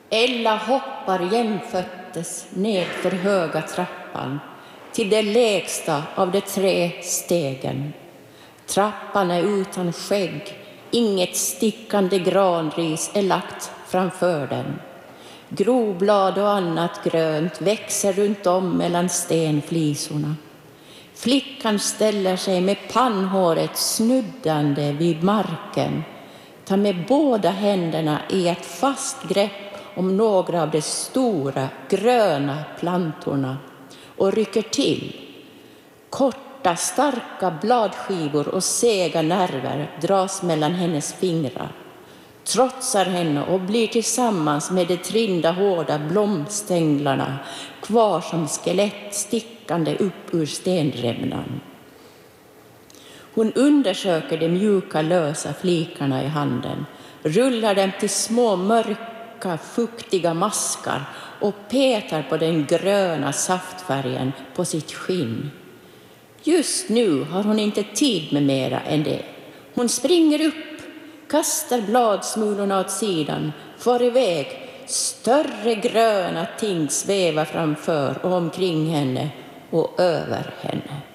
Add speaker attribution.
Speaker 1: Ella hoppar jämföttes ned för höga trappan till det lägsta av de 3 stegen. Trappan är utan skägg, inget stickande granris är lagt framför den. Groblad och annat grönt växer runt om mellan stenflisorna. Flickan ställer sig med pannhåret snuddande vid marken, tar med båda händerna i ett fast grepp om några av de stora gröna plantorna och rycker till. Korta, starka bladskivor och sega nerver dras mellan hennes fingrar, trotsar henne och blir tillsammans med de trinda hårda blomstänglarna kvar som skelett stickande upp ur stenrämnan. Hon undersöker de mjuka lösa flikarna i handen, rullar dem till små mörka fuktiga maskar och petar på den gröna saftfärgen på sitt skinn. Just nu har hon inte tid med mera än det. Hon springer upp, kastar bladsmulorna åt sidan, far iväg. Större gröna ting svävar framför och omkring henne och över henne.